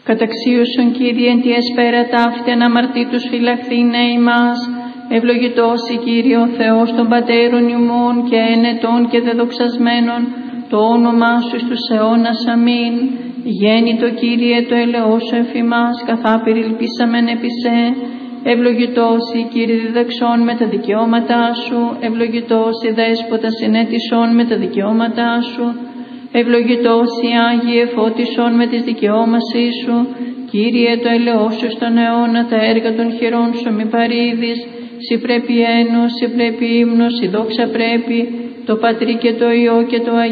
Καταξίωσον, Κύριε, εν τη εσπέρα ταύτη αναμαρτήτους φυλαχθήνε ημάς. Ευλογητός η Κύριε ο Θεός των πατέρων ημών και ενετών και δεδοξασμένων, το όνομά σου στους αιώνας. Αμήν. Γέννητο, Κύριε, το ελεός σου εφημάς, καθά περιλπίσαμεν επί σε. Ευλογητός η Κύριε διδαξών με τα δικαιώματά σου, ευλογητός η Δέσποτα συνέτησον με τα δικαιώματά σου, ευλογητός η Άγιε φώτισον με τις δικαιώμασή σου. Κύριε, το ελεός σου στον αιώνα, τα έργα των χειρών σου μη παρήδεις. Συ πρέπει ένος, συ πρέπει ύμνος, συ δόξα πρέπει, το Πατρί και το Υιό και το Αγίο